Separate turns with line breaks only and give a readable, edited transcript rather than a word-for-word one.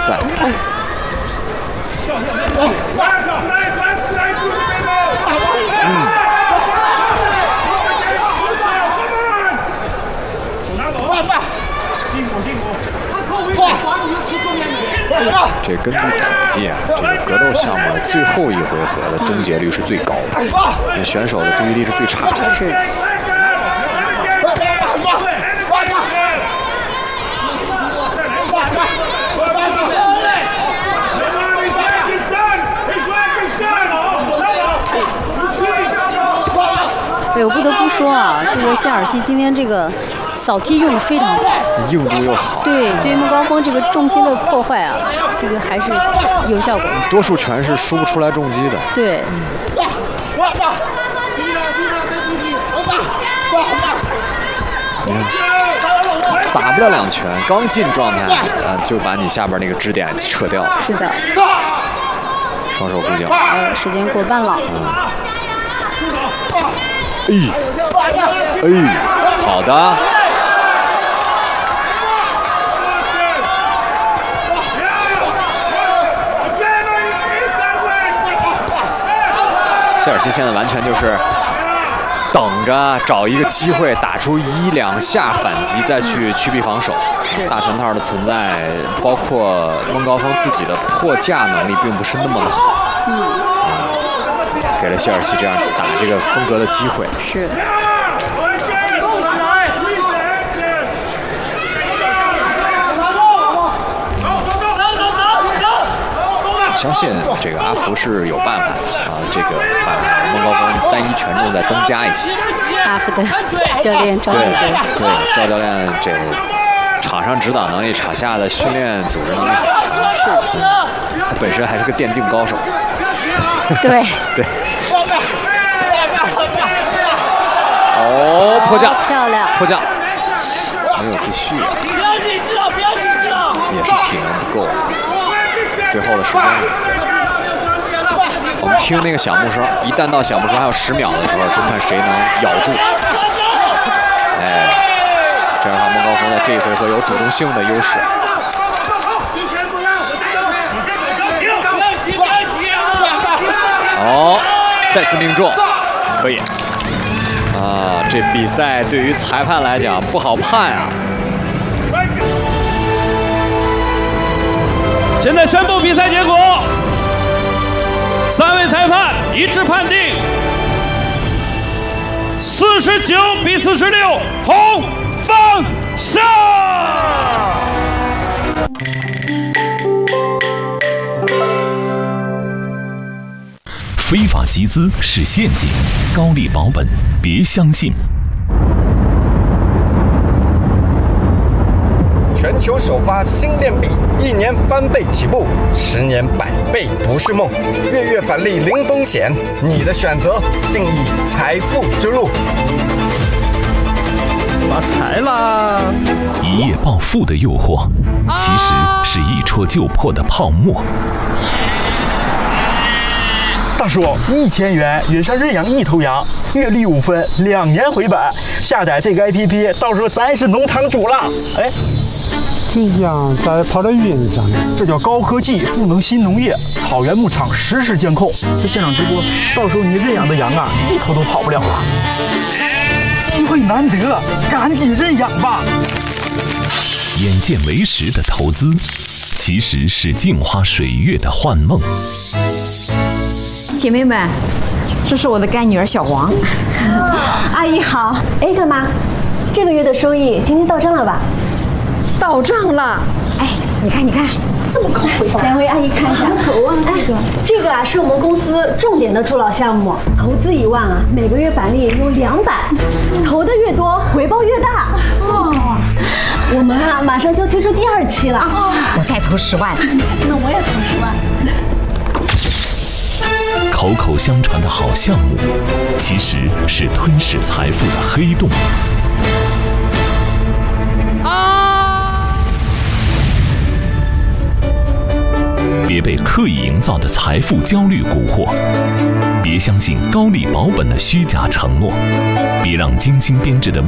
赛。这根据统计啊，这个格斗项目的最后一回合的终结率是最高的，选手的注意力是最差的。
是。对，我不得不说啊，这个谢尔西今天这个扫踢用的非常好，
硬度又好。
对，对于莫高峰这个重心的破坏啊，这个还是有效果。
多数拳是输不出来重击的。
对。
打不了2拳，刚进状态就把你下边那个支点撤掉。
是的。
双手互交。
时间过半了。
好的。谢尔西现在完全就是等着找一个机会打出1、2下反击，再去驱避防守。大拳套的存在，包括孟高峰自己的破架能力并不是那么的好。给了谢尔西这样打这个风格的机会。
是。
相信这个阿福是有办法的啊，这个把孟高峰单一权重再增加一些。
阿福的教练赵立坚，
对赵教练这场上指导能力、场下的训练组织能力很强。
是。
他本身还是个电竞高手。
对。
对。哦，迫降，
漂亮，
迫降，没有继续啊，也是体能不够。最后的时间，我们听那个响木声，一旦到响木声还有10秒的时候，就看谁能咬住。这样的话，孟高峰在这一回合有主动性的优势。再次命中，可以。这比赛对于裁判来讲不好判啊。
现在宣布比赛结果，3位裁判一致判定49比46，红方胜。
非法集资是陷阱，高利保本别相信。
全球首发新链币，1年翻倍起步，10年100倍不是梦。月月返利零风险，你的选择定义财富之路。
发财啦！
一夜暴富的诱惑，其实是一戳就破的泡沫。
大叔，1000元约上认养1头羊，月利5分，2年回本。下载这个 APP， 到时候咱是农场主了。哎，
这羊咋跑到云上呢？
这叫高科技赋能新农业，草原牧场实时监控。这现场直播，到时候你认养的羊啊，1头都跑不了啊！机会难得，赶紧认养吧。
眼见为实的投资，其实是镜花水月的幻梦。
姐妹们，这是我的干女儿小王。
阿姨好。哎，干妈，这个月的收益今天到账了吧？
到账了。
哎，你看，这么高回报。2位阿姨看一下。投啊，这个啊是我们公司重点的助老项目，投资1万啊，每个月返利有200，投的越多，回报越大。我们啊马上就推出第2期了。
我再投10万。
那我也投10万。
口口相传的好项目，其实是吞噬财富的黑洞。别被刻意营造的财富焦虑蛊惑，别相信高利保本的虚假承诺，别让精心编制的